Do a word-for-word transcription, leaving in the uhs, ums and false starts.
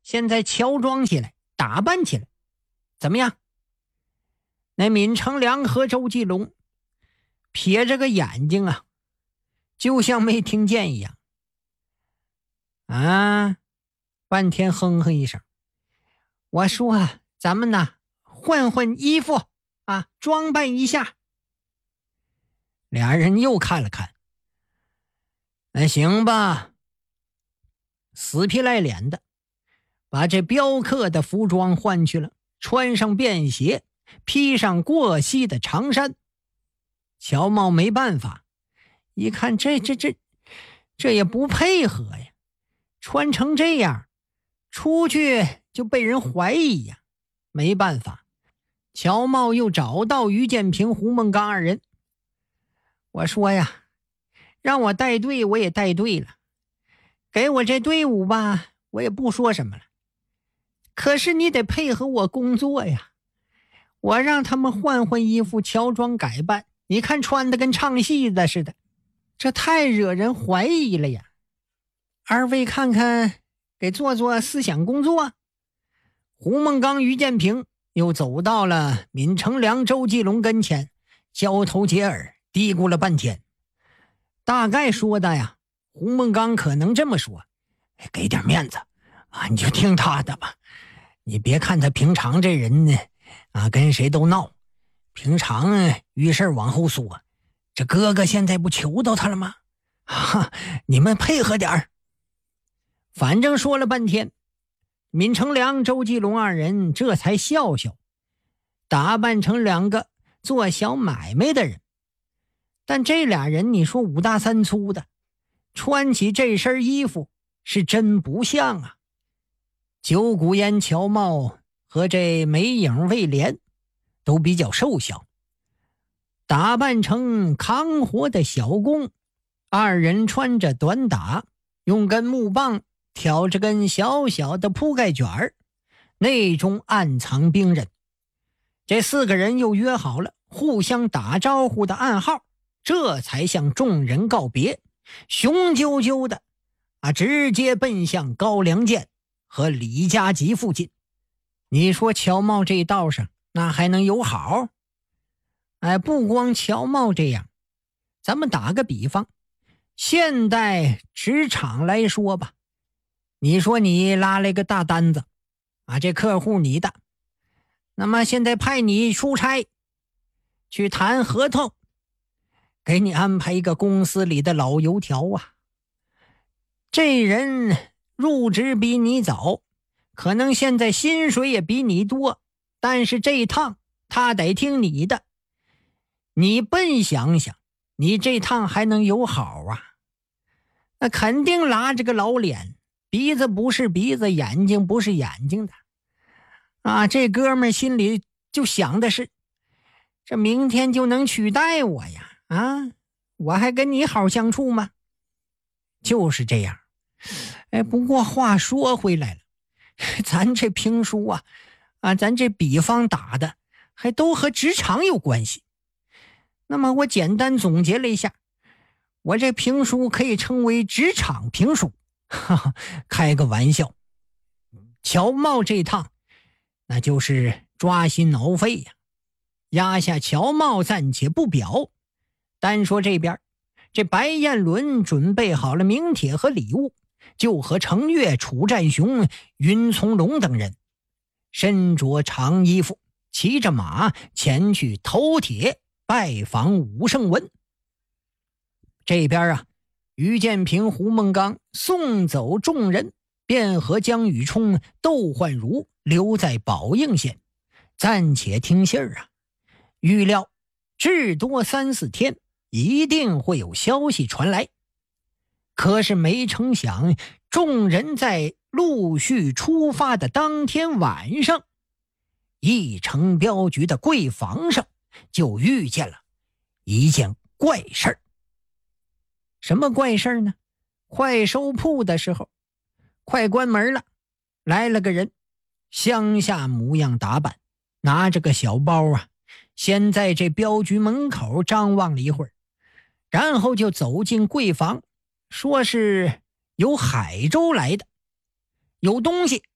现在乔装起来，打扮起来，怎么样？那闵成良和周继龙撇着个眼睛啊，就像没听见一样。啊，半天哼哼一声，我说咱们呢换换衣服啊，装扮一下。俩人又看了看，那行吧，死皮赖脸的把这镖客的服装换去了，穿上便鞋，披上过膝的长衫。乔茂没办法，一看这这这这也不配合呀，穿成这样出去就被人怀疑呀，没办法。乔茂又找到于建平、胡梦刚二人，我说呀，让我带队我也带队了，给我这队伍吧，我也不说什么了，可是你得配合我工作呀。我让他们换换衣服，乔装改扮，你看穿的跟唱戏的似的，这太惹人怀疑了呀。二位看看，给做做思想工作。胡梦刚、于建平又走到了闵成良、周继龙跟前，交头接耳嘀咕了半天。大概说的呀，胡梦刚可能这么说，给点面子啊，你就听他的吧。你别看他平常这人呢啊，跟谁都闹，平常遇事往后说，这哥哥现在不求到他了吗？哈，你们配合点儿。反正说了半天，闵成良、周继龙二人这才笑笑，打扮成两个做小买卖的人。但这俩人你说五大三粗的，穿起这身衣服是真不像啊。九股烟乔茂和这梅影魏廉都比较瘦小，打扮成扛活的小工，二人穿着短打，用根木棒挑着根小小的铺盖卷儿，内中暗藏兵刃。这四个人又约好了互相打招呼的暗号，这才向众人告别，雄赳赳的啊，直接奔向高粱涧和李家集附近。你说乔茂这道上那还能有好？哎，不光乔茂这样，咱们打个比方，现代职场来说吧，你说你拉了一个大单子啊，这客户你的，那么现在派你出差去谈合同，给你安排一个公司里的老油条啊，这人入职比你早，可能现在薪水也比你多，但是这一趟他得听你的。你笨想想，你这趟还能有好啊？那肯定拉着个老脸，鼻子不是鼻子，眼睛不是眼睛的啊！这哥们儿心里就想的是，这明天就能取代我呀啊！我还跟你好相处吗？就是这样。哎，不过话说回来了，咱这评书啊啊，咱这比方打的还都和职场有关系。那么我简单总结了一下，我这评书可以称为职场评书，哈哈，开个玩笑。乔茂这趟那就是抓心挠肺呀，压下乔茂暂且不表，单说这边，这白彦伦准备好了名帖和礼物，就和程越、楚占雄、云从龙等人身着长衣服，骑着马前去头铁拜访武胜文。这边啊，于建平、胡梦刚送走众人，便和江宇冲、窦焕如留在宝应县，暂且听信儿啊。预料至多三四天，一定会有消息传来。可是没成想，众人在陆续出发的当天晚上，义城镖局的柜房上就遇见了一件怪事儿。什么怪事儿呢？快收铺的时候，快关门了，来了个人，乡下模样打扮，拿着个小包啊，先在这镖局门口张望了一会儿，然后就走进柜房，说是由海州来的，有东西